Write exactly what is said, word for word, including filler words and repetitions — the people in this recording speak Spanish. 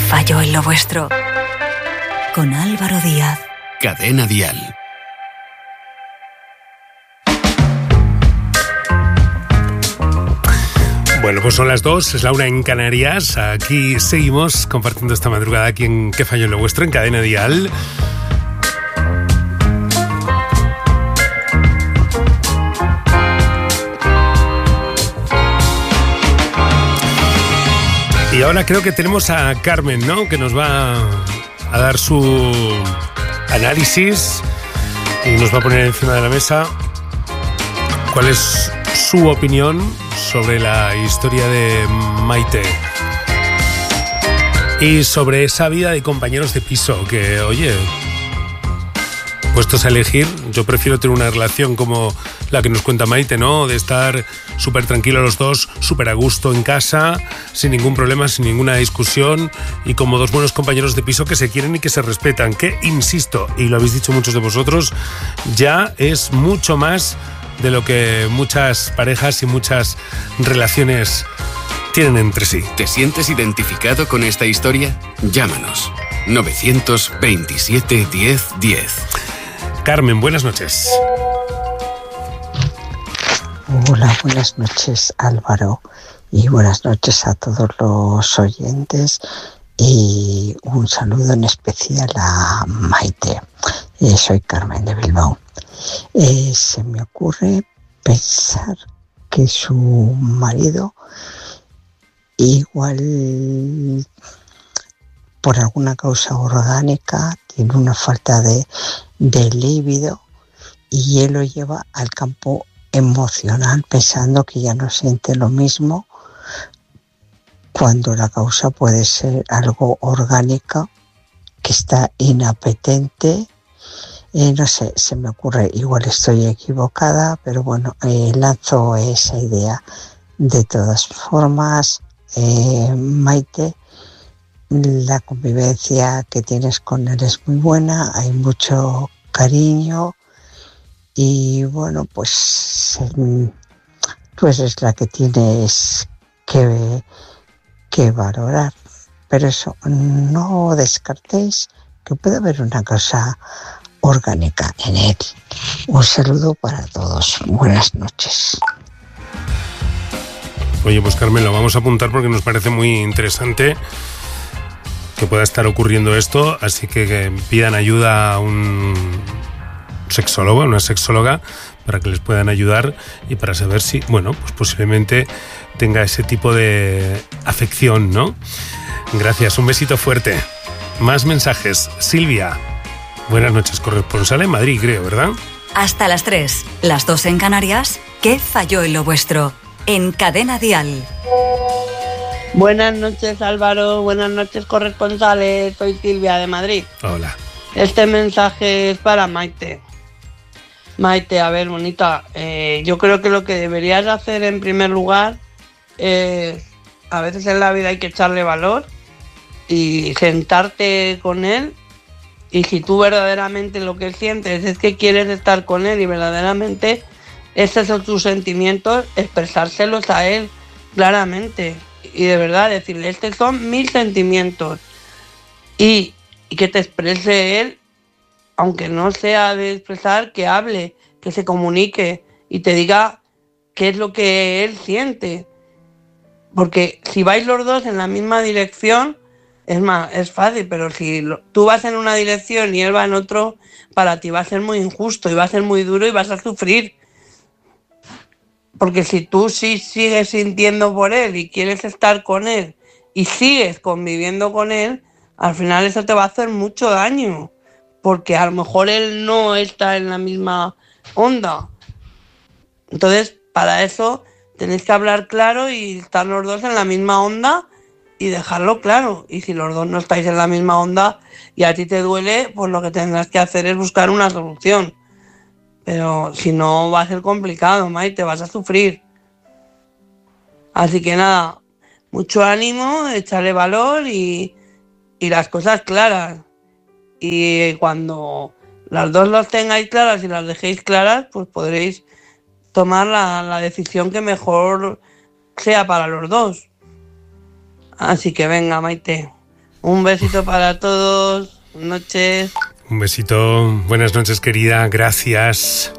falló en lo vuestro? Con Álvaro Díaz. Cadena Dial. Bueno, pues son las dos, es la una en Canarias. Aquí seguimos compartiendo esta madrugada aquí en ¿Qué falló en lo vuestro? En Cadena Dial. Y ahora creo que tenemos a Carmen, ¿no? Que nos va a dar su análisis y nos va a poner encima de la mesa cuál es su opinión sobre la historia de Maite y sobre esa vida de compañeros de piso que, oye, puestos a elegir, yo prefiero tener una relación como la que nos cuenta Maite, ¿no? De estar súper tranquilos los dos, súper a gusto en casa, sin ningún problema, sin ninguna discusión y como dos buenos compañeros de piso que se quieren y que se respetan, que, insisto, y lo habéis dicho muchos de vosotros, ya es mucho más de lo que muchas parejas y muchas relaciones tienen entre sí. ¿Te sientes identificado con esta historia? Llámanos. novecientos veintisiete diez diez. Carmen, buenas noches. Hola, buenas noches, Álvaro, y buenas noches a todos los oyentes y un saludo en especial a Maite. Eh, soy Carmen de Bilbao. Eh, se me ocurre pensar que su marido igual por alguna causa orgánica tiene una falta de, de líbido y él lo lleva al campo emocional pensando que ya no siente lo mismo cuando la causa puede ser algo orgánica que está inapetente. Eh, no sé, se me ocurre, igual estoy equivocada, pero bueno, eh, lanzo esa idea. De todas formas, eh, Maite, la convivencia que tienes con él es muy buena, hay mucho cariño y bueno, pues tú eres la que tienes que, que valorar, pero eso, no descartéis que puede haber una cosa orgánica en él. Un saludo para todos. Buenas noches. Oye, pues Carmen, lo vamos a apuntar porque nos parece muy interesante que pueda estar ocurriendo esto, así que, que pidan ayuda a un sexólogo, a una sexóloga, para que les puedan ayudar y para saber si, bueno, pues posiblemente tenga ese tipo de afección, ¿no? Gracias, un besito fuerte. Más mensajes. Silvia, buenas noches, corresponsal en Madrid, creo, ¿verdad? Hasta las tres, las dos en Canarias. ¿Qué falló en lo vuestro? En Cadena Dial. Buenas noches, Álvaro. Buenas noches, corresponsales. Soy Silvia de Madrid. Hola. Este mensaje es para Maite. Maite, a ver, bonita, eh, yo creo que lo que deberías hacer en primer lugar es, a veces en la vida hay que echarle valor y sentarte con él, y si tú verdaderamente lo que sientes es que quieres estar con él y verdaderamente esos son tus sentimientos, expresárselos a él claramente y de verdad decirle, estos son mis sentimientos, y, y que te exprese él, aunque no sea de expresar, que hable, que se comunique y te diga qué es lo que él siente. Porque si vais los dos en la misma dirección, es más, es fácil, pero si lo, tú vas en una dirección y él va en otro, para ti va a ser muy injusto y va a ser muy duro y vas a sufrir. Porque si tú sí sigues sintiendo por él y quieres estar con él y sigues conviviendo con él, al final eso te va a hacer mucho daño. Porque a lo mejor él no está en la misma onda. Entonces, para eso tenéis que hablar claro y estar los dos en la misma onda y dejarlo claro. Y si los dos no estáis en la misma onda y a ti te duele, pues lo que tendrás que hacer es buscar una solución. Pero si no, va a ser complicado, Maite, vas a sufrir. Así que nada, mucho ánimo, echarle valor y, y las cosas claras. Y cuando las dos las tengáis claras y las dejéis claras, pues podréis tomar la, la decisión que mejor sea para los dos. Así que venga, Maite, Un besito para todos. Buenas noches. Un besito. Buenas noches, querida. Gracias.